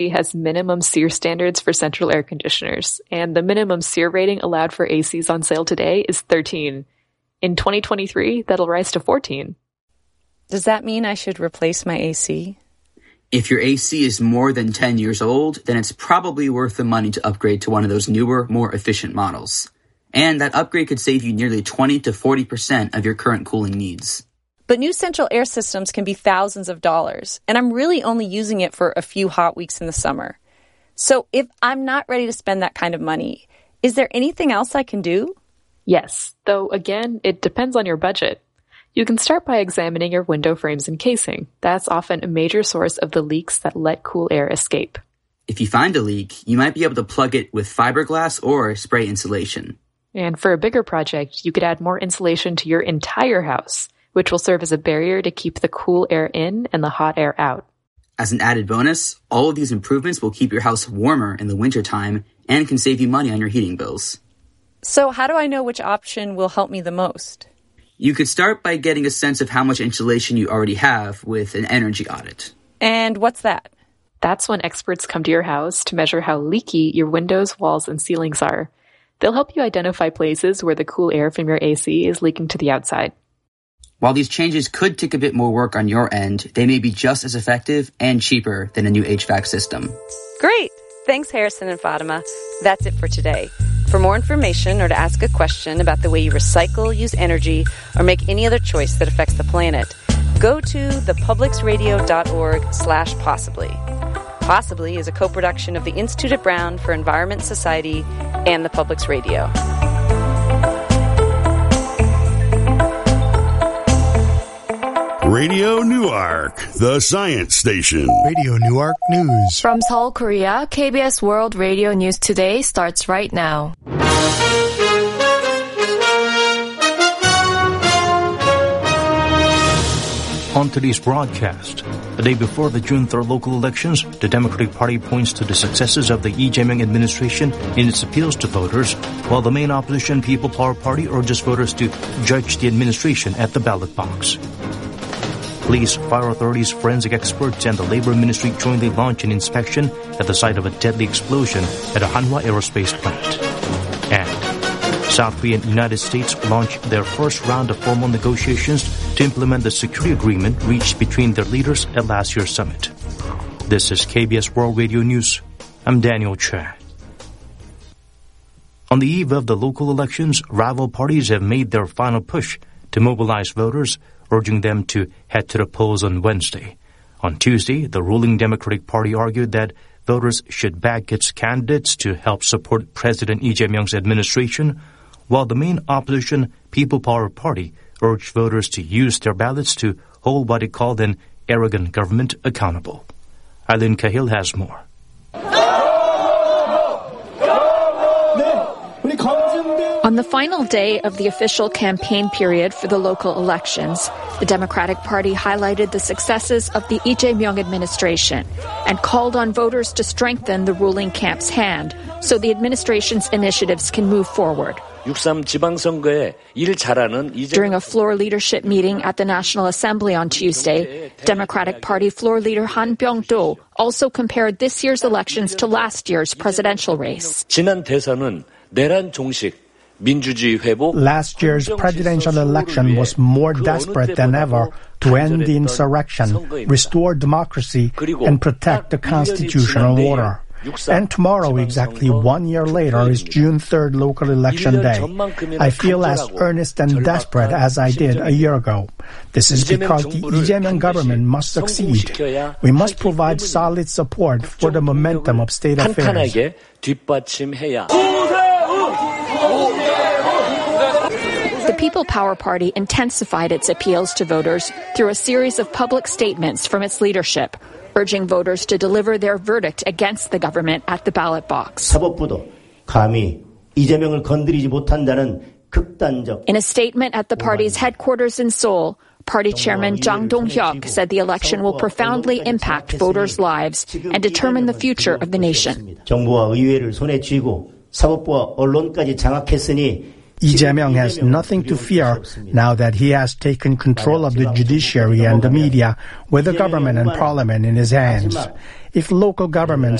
has minimum SEER standards for central air conditioners, and the minimum SEER rating allowed for ACs on sale today is 13. In 2023, that'll rise to 14. Does that mean I should replace my AC? If your AC is more than 10 years old, then it's probably worth the money to upgrade to one of those newer, more efficient models. And that upgrade could save you nearly 20 to 40% of your current cooling needs. But new central air systems can be thousands of dollars, and I'm really only using it for a few hot weeks in the summer. So if I'm not ready to spend that kind of money, is there anything else I can do? Yes, though again, it depends on your budget. You can start by examining your window frames and casing. That's often a major source of the leaks that let cool air escape. If you find a leak, you might be able to plug it with fiberglass or spray insulation. And for a bigger project, you could add more insulation to your entire house, which will serve as a barrier to keep the cool air in and the hot air out. As an added bonus, all of these improvements will keep your house warmer in the wintertime and can save you money on your heating bills. So how do I know which option will help me the most? You could start by getting a sense of how much insulation you already have with an energy audit. And what's that? That's when experts come to your house to measure how leaky your windows, walls, and ceilings are. They'll help you identify places where the cool air from your AC is leaking to the outside. While these changes could take a bit more work on your end, they may be just as effective and cheaper than a new HVAC system. Great! Thanks, Harrison and Fatima. That's it for today. For more information or to ask a question about the way you recycle, use energy, or make any other choice that affects the planet, go to thepublicsradio.org/possibly. Possibly is a co-production of the Institute at Brown for Environment Society and the Publics Radio. Radio Newark, the science station. Radio Newark News. From Seoul, Korea, KBS World Radio News Today starts right now. On today's broadcast, the day before the June 3rd local elections, the Democratic Party points to the successes of the Lee Jae-myung administration in its appeals to voters, while the main opposition People Power Party urges voters to judge the administration at the ballot box. Police, fire authorities, forensic experts, and the Labor Ministry jointly launch an inspection at the site of a deadly explosion at a Hanwha Aerospace plant. And South Korea and United States launched their first round of formal negotiations to implement the security agreement reached between their leaders at last year's summit. This is KBS World Radio News. I'm Daniel Choi. On the eve of the local elections, rival parties have made their final push to mobilize voters, urging them to head to the polls on Wednesday. On Tuesday, the ruling Democratic Party argued that voters should back its candidates to help support President Lee Jae-myung's administration, while the main opposition People Power Party urged voters to use their ballots to hold what it called an arrogant government accountable. Eileen Cahill has more. On the final day of the official campaign period for the local elections, the Democratic Party highlighted the successes of the Lee Jae-myung administration and called on voters to strengthen the ruling camp's hand so the administration's initiatives can move forward. During a floor leadership meeting at the National Assembly on Tuesday, Democratic Party floor leader Han Byung-do also compared this year's elections to last year's presidential race. Last year's presidential election was more desperate than ever to end the insurrection, restore democracy, and protect the constitutional order. And tomorrow, exactly 1 year later, is June 3rd local election day. I feel as earnest and desperate as I did a year ago. This is because the Lee Jae-myung government must succeed. We must provide solid support for the momentum of state affairs. The People Power Party intensified its appeals to voters through a series of public statements from its leadership, urging voters to deliver their verdict against the government at the ballot box. In a statement at the party's headquarters in Seoul, Party Chairman Jang Dong-hyuk said the election will profoundly impact voters' lives and determine the future of the nation. Lee Jae-myung has nothing to fear now that he has taken control of the judiciary and the media with the government and parliament in his hands. if local governments